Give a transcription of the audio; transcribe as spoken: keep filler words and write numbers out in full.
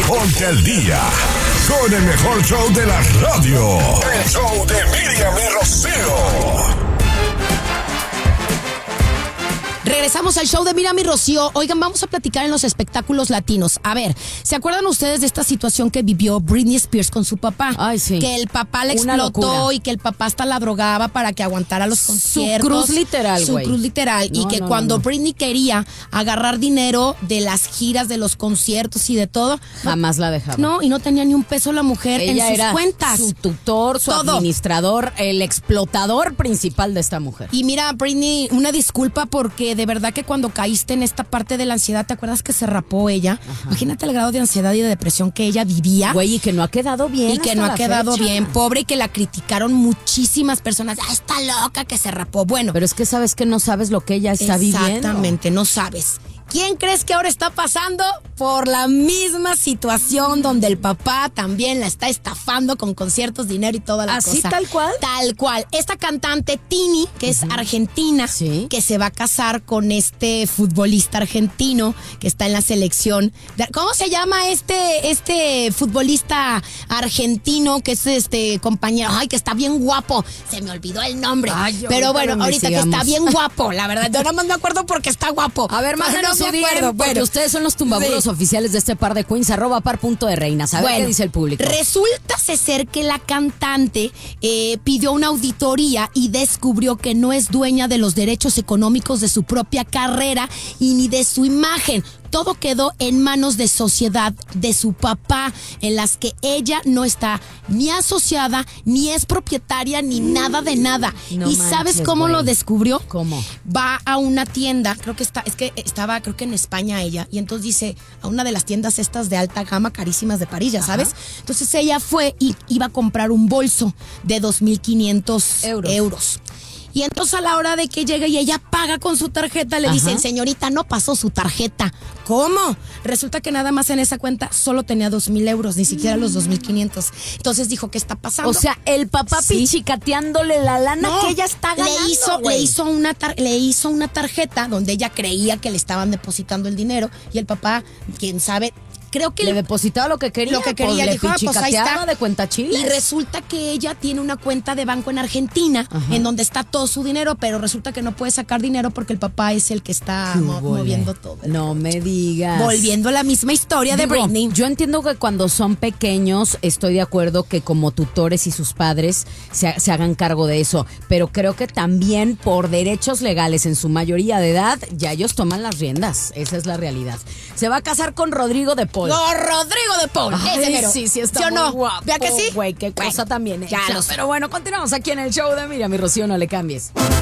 Ponte al día con el mejor show de la radio. El show de Miriam y Rocío. Regresamos al show de Miriam y Rocío. Oigan, vamos a platicar en los espectáculos latinos. A ver, ¿se acuerdan ustedes de esta situación que vivió Britney Spears con su papá? Ay, sí. Que el papá le Una explotó locura. y que el papá hasta la drogaba para que aguantara los conciertos. Su cruz literal, Su güey. cruz literal. No, y que no, cuando no, no. Britney quería agarrar dinero de las giras, de los conciertos y de todo, Jamás la dejaba. no, y no tenía ni un peso la mujer Ella en sus era cuentas. su tutor, su Todo. administrador, el explotador principal de esta mujer. Y mira, Britney, una disculpa porque de verdad que cuando caíste en esta parte de la ansiedad, ¿te acuerdas que se rapó ella? Ajá. Imagínate el grado de ansiedad y de depresión que ella vivía. Güey, y que no ha quedado bien. Y que hasta no ha la quedado fecha. bien, pobre, y que la criticaron muchísimas personas. Ah, está loca que se rapó. Bueno, Pero es que sabes que no sabes lo que ella está viviendo. exactamente, no sabes. ¿Quién crees que ahora está pasando por la misma situación donde el papá también la está estafando con conciertos, dinero y toda la ¿Así cosa? tal cual? Tal cual. Esta cantante Tini, que es argentina, Sí. que se va a casar con este futbolista argentino que está en la selección. de- ¿Cómo se llama este este futbolista argentino que es este compañero? Ay, que está bien guapo. Se me olvidó el nombre. Ay, ahorita Pero bueno, lo ahorita que investigamos. está bien guapo, la verdad. Yo nada más me acuerdo porque está guapo. A ver, Pero mándanos no su me D M, acuerdo. porque Bueno. ustedes son los tumbaburos Sí. oficiales de este par de queens, arroba par punto de reinas. A ver Bueno, qué dice el público. Resulta ser que la cantante eh, pidió una auditoría y descubrió que no es dueña de los derechos económicos de su propia carrera y ni de su imagen. Todo quedó en manos de sociedad de su papá, en las que ella no está ni asociada, ni es propietaria, ni nada de nada. No ¿Y sabes manches, cómo güey. lo descubrió? ¿Cómo? Va a una tienda, creo que está, es que estaba, creo que en España ella, y entonces dice, a una de las tiendas estas de alta gama, carísimas de París, ya sabes. Entonces ella fue y iba a comprar un bolso de dos mil quinientos Euros. euros. Y entonces a la hora de que llega y ella paga con su tarjeta, le Ajá. dicen, señorita, no pasó su tarjeta. ¿Cómo? Resulta que nada más en esa cuenta solo tenía dos mil euros, ni siquiera los dos mil quinientos. Entonces dijo, ¿qué está pasando? O sea, el papá Sí. pichicateándole la lana No, que ella está ganando, le hizo, güey. le hizo una tar- le hizo una tarjeta donde ella creía que le estaban depositando el dinero y el papá, quién sabe, creo que Le depositaba lo que quería. lo que quería, pues, le dijo, ah, pues ahí pichicateaba está. de cuenta chiles. Y resulta que ella tiene una cuenta de banco en Argentina, Ajá. en donde está todo su dinero, pero resulta que no puede sacar dinero porque el papá es el que está mo- Júbole. moviendo todo. No me digas. Volviendo a la misma historia de Digo, Britney. Yo entiendo que cuando son pequeños estoy de acuerdo que como tutores y sus padres se, se hagan cargo de eso, pero creo que también por derechos legales en su mayoría de edad ya ellos toman las riendas, esa es la realidad. Se va a casar con Rodrigo de Paul. No, Rodrigo de Paul, Ay, ese mero. sí, sí está ¿Sí o muy no? guapo. ¿Vea que sí? Güey, qué cosa Bueno, también ya hecha. lo sé. Pero bueno, continuamos aquí en el show de Miriam y Rocío, no le cambies.